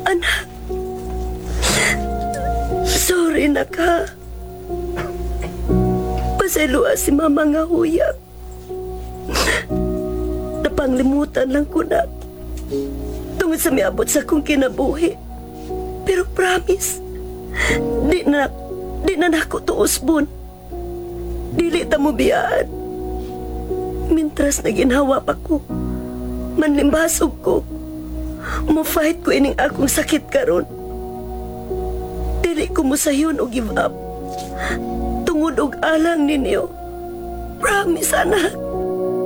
Anak, sorry na ka. Pasalua si mama nga huyang. Napanglimutan lang ko na tungod sa miabot sa kong kinabuhi. Pero promise, di na nako tuusbon. Dili ta mo biyaan. Mintras na ginhawa pa ko, manlimbasog ko, mo fight ko ining akong sakit karon. Dili ko mo sayon o give up. Tungod og alang ninyo. Promise, anak.